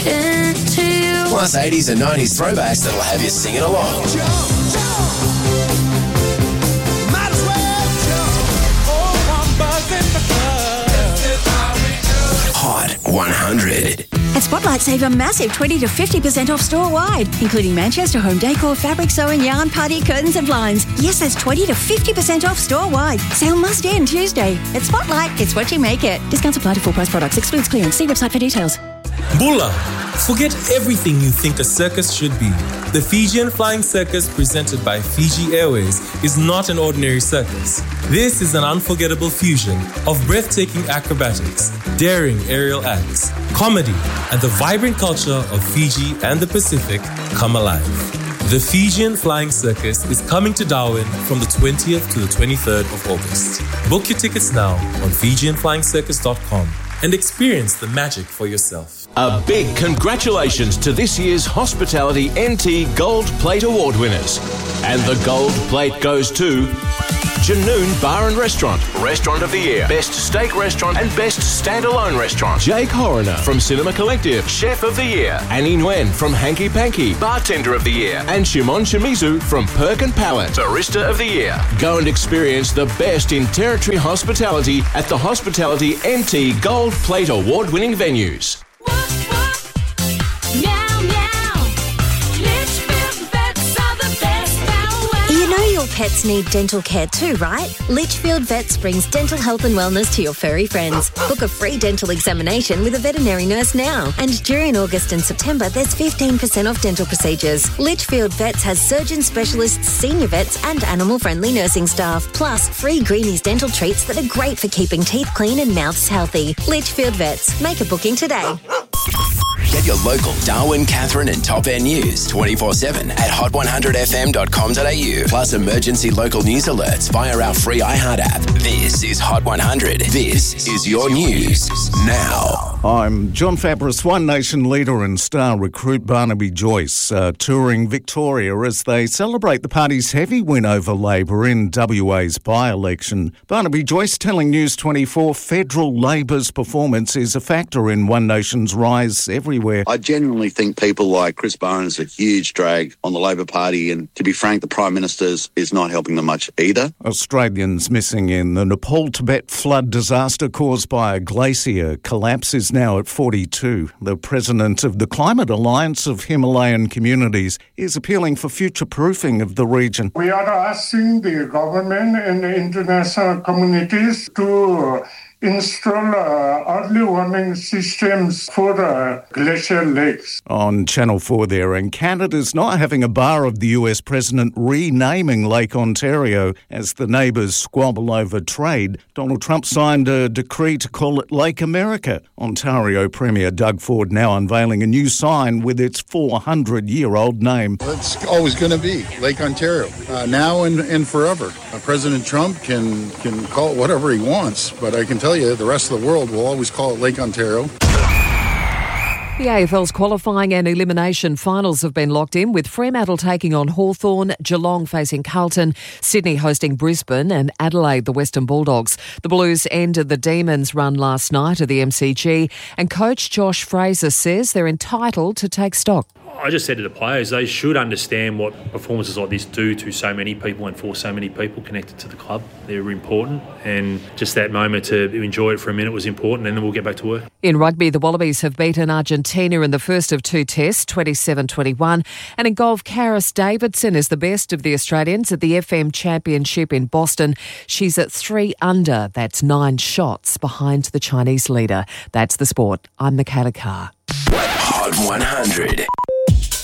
into you. Plus 80s and 90s throwbacks that'll have you singing along. Might as well jump. Oh, I'm buzzing because Hot 100. At Spotlight, save a massive 20 to 50% off store-wide, including Manchester home decor, fabric sewing, yarn, party, curtains and blinds. Yes, that's 20 to 50% off store-wide. Sale must end Tuesday. At Spotlight, it's what you make it. Discounts apply to full-price products. Excludes clearance. See website for details. Bulla! Forget everything you think a circus should be. The Fijian Flying Circus, presented by Fiji Airways, is not an ordinary circus. This is an unforgettable fusion of breathtaking acrobatics, daring aerial acts, comedy, and the vibrant culture of Fiji and the Pacific come alive. The Fijian Flying Circus is coming to Darwin from the 20th to the 23rd of August. Book your tickets now on FijianFlyingCircus.com and experience the magic for yourself. A big congratulations to this year's Hospitality NT Gold Plate Award winners. And the Gold Plate goes to Janoon Bar and Restaurant, Restaurant of the Year, Best Steak Restaurant and Best Standalone Restaurant. Jake Horner from Cinema Collective, Chef of the Year. Annie Nguyen from Hanky Panky, Bartender of the Year. And Shimon Shimizu from Perk and Palette, Barista of the Year. Go and experience the best in territory hospitality at the Hospitality NT Gold Plate Award-winning venues. Pets need dental care too, right? Litchfield Vets brings dental health and wellness to your furry friends. Book a free dental examination with a veterinary nurse now. And during August and September, there's 15% off dental procedures. Litchfield Vets has surgeon specialists, senior vets and animal-friendly nursing staff. Plus, free Greenies dental treats that are great for keeping teeth clean and mouths healthy. Litchfield Vets. Make a booking today. Get your local Darwin, Catherine and Top End news 24/7 at hot100fm.com.au. Plus emergency local news alerts via our free iHeart app. This is Hot 100. This is your news now. I'm John Fabris. One Nation leader and star recruit Barnaby Joyce touring Victoria as they celebrate the party's heavy win over Labor in WA's by-election. Barnaby Joyce telling News 24 federal Labor's performance is a factor in One Nation's rise everywhere. I genuinely think people like Chris Bowen is a huge drag on the Labor Party, and to be frank, the Prime Minister is not helping them much either. Australians missing in the Nepal-Tibet flood disaster caused by a glacier collapse is now at 42. The president of the Climate Alliance of Himalayan Communities is appealing for future-proofing of the region. We are asking the government and the international communities to install early warning systems for glacial lakes. On Channel 4 there, and Canada's not having a bar of the US president renaming Lake Ontario as the neighbours squabble over trade. Donald Trump signed a decree to call it Lake America. Ontario Premier Doug Ford now unveiling a new sign with its 400-year-old name. It's always going to be Lake Ontario, now and forever. President Trump can call it whatever he wants, but I can tell you, the rest of the world will always call it Lake Ontario. The AFL's qualifying and elimination finals have been locked in, with Fremantle taking on Hawthorn, Geelong facing Carlton, Sydney hosting Brisbane and Adelaide the Western Bulldogs. The Blues ended the Demons' run last night at the MCG, and coach Josh Fraser says they're entitled to take stock. I just said to the players, they should understand what performances like this do to so many people and for so many people connected to the club. They're important, and just that moment to enjoy it for a minute was important, and then we'll get back to work. In rugby, the Wallabies have beaten Argentina in the first of two tests, 27-21. And in golf, Karis Davidson is the best of the Australians at the FM Championship in Boston. She's at 3 under. That's 9 shots behind the Chinese leader. That's the sport. I'm Michaela Carr. Hot 100.